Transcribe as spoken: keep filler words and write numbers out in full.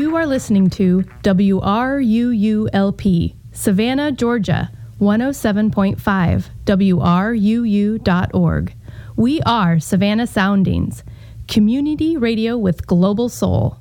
You are listening to W R U U L P, Savannah, Georgia, one oh seven point five, W R U U dot org. We are Savannah Soundings, community radio with global soul.